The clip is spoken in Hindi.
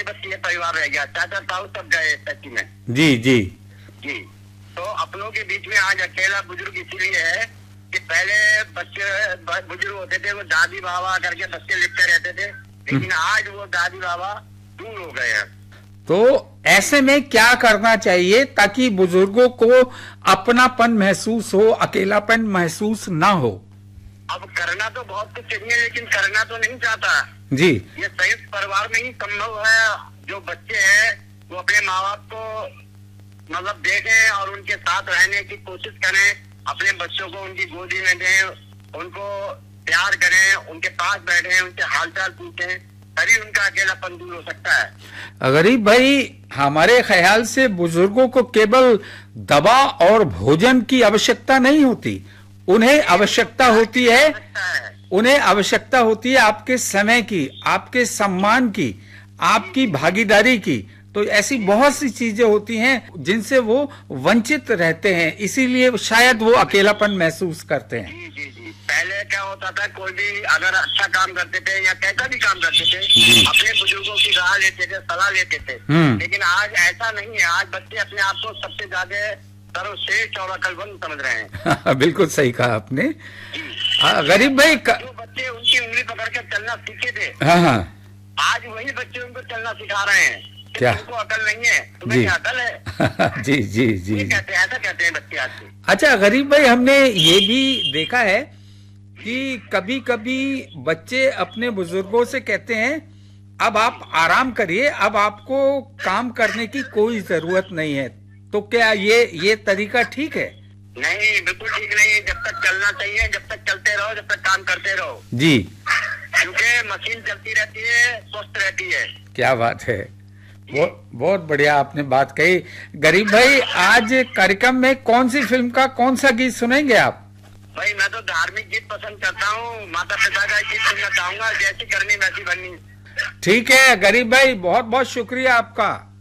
बस ये परिवार रह गया, चाचा ताऊ सब गए टैक्सी में। जी जी जी। तो अपनों के बीच में आज अकेला बुजुर्ग इसीलिए है कि पहले बच्चे बुजुर्ग होते थे, वो दादी बाबा करके बच्चे लिखते रहते थे, लेकिन आज वो दादी बाबा दूर हो गए हैं। तो ऐसे में क्या करना चाहिए ताकि बुजुर्गों को अपनापन महसूस हो, अकेलापन महसूस ना हो? अब करना तो बहुत कुछ चाहिए, लेकिन करना तो नहीं चाहता जी। ये संयुक्त परिवार में ही संभव है। जो बच्चे हैं वो अपने माँ बाप को मतलब देखें और उनके साथ रहने की कोशिश करें, अपने बच्चों को उनकी गोदी में दें, उनको प्यार करें, उनके पास बैठें, उनसे हालचाल पूछें, तभी उनका अकेलापन दूर हो सकता है। गरीब भाई, हमारे ख्याल से बुजुर्गों को केवल दवा और भोजन की आवश्यकता नहीं होती, उन्हें आवश्यकता होती है आपके समय की, आपके सम्मान की, आपकी भागीदारी की। तो ऐसी बहुत सी चीजें होती हैं जिनसे वो वंचित रहते हैं, इसीलिए शायद वो अकेलापन महसूस करते हैं। जी जी जी। पहले क्या होता था, कोई भी अगर अच्छा काम करते थे या कैसा भी काम करते थे, अपने बुजुर्गों की राह लेते थे, सलाह लेते थे। लेकिन आज ऐसा नहीं है। आज बच्चे अपने आप को सबसे ज्यादा सर्वश्रेष्ठ और अकलमंद समझ रहे हैं। बिल्कुल सही कहा आपने। गरीब भाई, जो बच्चे उनकी उंगली पकड़ के चलना सीखे थे, हाँ, आज वही बच्चे उनको चलना सिखा रहे हैं। क्या तुमको अकल नहीं है, तुम्हें क्या अकल है? जी जी जी। कहते हैं, ऐसा कहते हैं बच्चे आज के। अच्छा गरीब भाई, हमने ये भी देखा है कि कभी कभी बच्चे अपने बुजुर्गों से कहते हैं अब आप आराम करिए, अब आपको काम करने की कोई जरूरत नहीं है। तो क्या ये तरीका ठीक है? नहीं, बिल्कुल ठीक नहीं है। जब तक चलना चाहिए, जब तक चलते रहो, जब तक काम करते रहो जी, क्योंकि मशीन चलती रहती है, स्वस्थ रहती है। क्या बात है, बहुत बढ़िया आपने बात कही। गरीब भाई, आज कार्यक्रम में कौन सी फिल्म का कौन सा गीत सुनेंगे आप? भाई मैं तो धार्मिक गीत पसंद करता हूँ, माता पिता का गीत सुनना चाहूंगा, जैसी करनी वैसी बननी। ठीक है गरीब भाई, बहुत बहुत शुक्रिया आपका।